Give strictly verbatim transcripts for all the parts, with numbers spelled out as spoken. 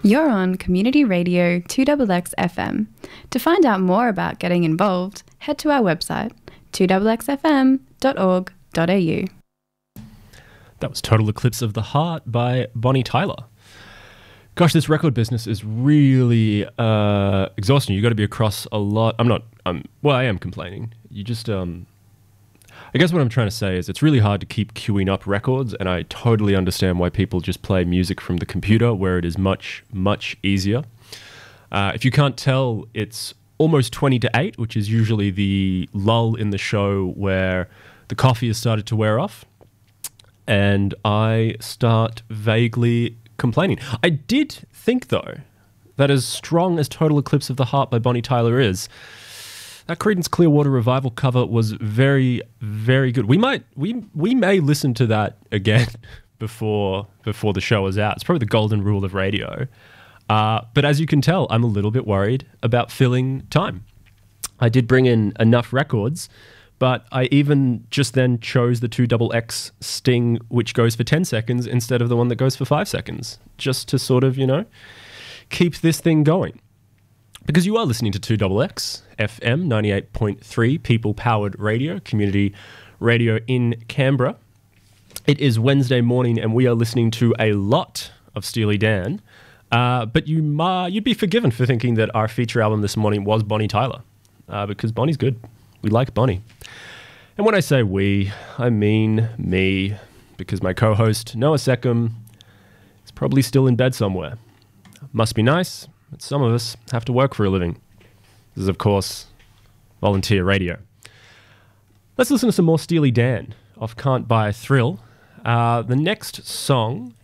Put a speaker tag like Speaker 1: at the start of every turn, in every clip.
Speaker 1: You're on Community Radio two X X F M. To find out more about getting involved, head to our website two x x f m dot org dot a u.
Speaker 2: That was Total Eclipse of the Heart by Bonnie Tyler. Gosh, this record business is really uh, exhausting. You've got to be across a lot. I'm not, I'm, well, I am complaining. You just, um, I guess what I'm trying to say is it's really hard to keep queuing up records, and I totally understand why people just play music from the computer where it is much, much easier. Uh, if you can't tell, it's almost twenty to eight, which is usually the lull in the show where the coffee has started to wear off, and I start vaguely complaining. I did think, though, that as strong as Total Eclipse of the Heart by Bonnie Tyler is, that Creedence Clearwater Revival cover was very, very good. We might, we we may listen to that again before before the show is out. It's probably the golden rule of radio. Uh, but as you can tell, I'm a little bit worried about filling time. I did bring in enough records, but I even just then chose the two X X Sting, which goes for ten seconds instead of the one that goes for five seconds, just to sort of, you know, keep this thing going. Because you are listening to two X X F M, ninety-eight point three, people-powered radio, community radio in Canberra. It is Wednesday morning, and we are listening to a lot of Steely Dan. Uh, but you ma- you'd be forgiven for thinking that our feature album this morning was Bonnie Tyler, uh, because Bonnie's good. We like Bonnie. And when I say we, I mean me, because my co-host, Noah Seckham, is probably still in bed somewhere. Must be nice, but some of us have to work for a living. This is, of course, volunteer radio. Let's listen to some more Steely Dan off Can't Buy a Thrill. Uh, the next song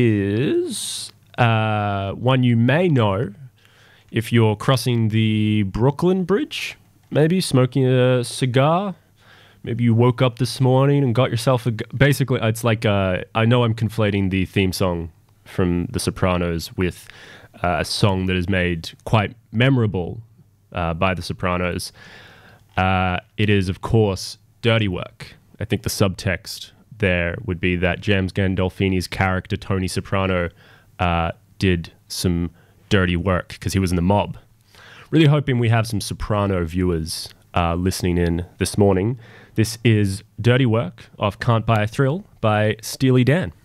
Speaker 2: is uh, one you may know if you're crossing the Brooklyn Bridge, maybe smoking a cigar. Maybe you woke up this morning and got yourself a... Basically, it's like... Uh, I know I'm conflating the theme song from The Sopranos with uh, a song that is made quite memorable uh, by The Sopranos. Uh, it is, of course, Dirty Work. I think the subtext there would be that James Gandolfini's character, Tony Soprano, uh, did some dirty work because he was in the mob. Really hoping we have some Soprano viewers uh, listening in this morning. This is Dirty Work of Can't Buy a Thrill by Steely Dan.